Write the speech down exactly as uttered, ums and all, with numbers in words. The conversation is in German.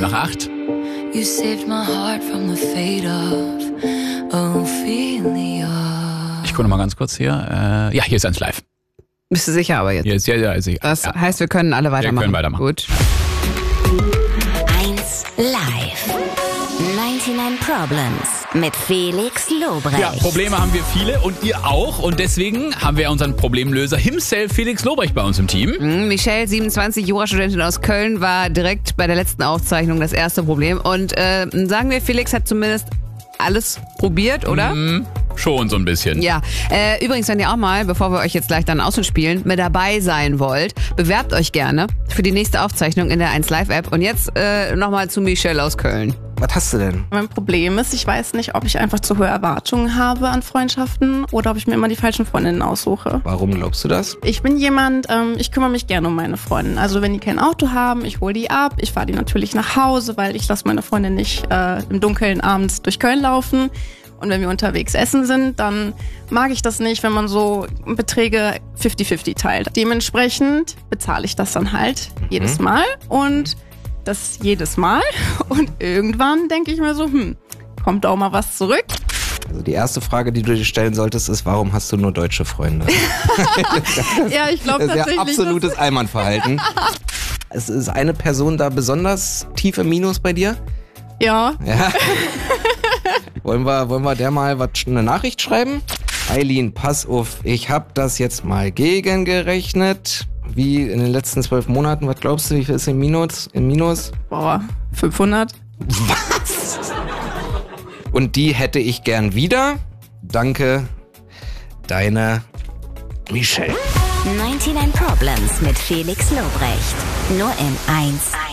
nach acht. You saved my heart from the fate of Ophelia. Ich gucke noch mal ganz kurz hier. Äh, ja, hier ist eins live. Bist du sicher aber jetzt? Hier ist, ja, ja, sicher. Das ja. heißt, wir können alle weitermachen. Wir können weitermachen. Gut. eins live. neunundneunzig Problems mit Felix Lobrecht. Ja, Probleme haben wir viele und ihr auch. Und deswegen haben wir unseren Problemlöser himself, Felix Lobrecht, bei uns im Team. Mhm, Michelle, siebenundzwanzig, Jurastudentin aus Köln, war direkt bei der letzten Aufzeichnung das erste Problem. Und äh, sagen wir, Felix hat zumindest alles probiert, oder? Mm, schon so ein bisschen. Ja, äh, übrigens, wenn ihr auch mal, bevor wir euch jetzt gleich dann Ausschnitt spielen, mit dabei sein wollt, bewerbt euch gerne für die nächste Aufzeichnung in der eins Live App. Und jetzt äh, nochmal zu Michelle aus Köln. Was hast du denn? Mein Problem ist, ich weiß nicht, ob ich einfach zu hohe Erwartungen habe an Freundschaften oder ob ich mir immer die falschen Freundinnen aussuche. Warum glaubst du das? Ich bin jemand, ähm, ich kümmere mich gerne um meine Freundinnen. Also wenn die kein Auto haben, ich hole die ab, ich fahre die natürlich nach Hause, weil ich lasse meine Freundin nicht äh, im Dunkeln abends durch Köln laufen. Und wenn wir unterwegs essen sind, dann mag ich das nicht, wenn man so Beträge fünfzig fünfzig teilt. Dementsprechend bezahle ich das dann halt mhm. jedes Mal und das jedes Mal. Und irgendwann denke ich mir so, hm, kommt auch mal was zurück. Also die erste Frage, die du dir stellen solltest, ist, warum hast du nur deutsche Freunde? Ja, ich glaube tatsächlich. Das ist ja absolutes das Allmannverhalten. Es ist eine Person da besonders tief im Minus bei dir? Ja. Ja. Wollen wir, wollen wir der mal was, eine Nachricht schreiben? Eileen, pass auf, ich habe das jetzt mal gegengerechnet. Wie in den letzten zwölf Monaten, was glaubst du, wie viel ist im Minus? Im Minus? Boah, fünfhundert. Was? Und die hätte ich gern wieder. Danke, deine Michelle. neunundneunzig Problems mit Felix Lobrecht. Nur in eins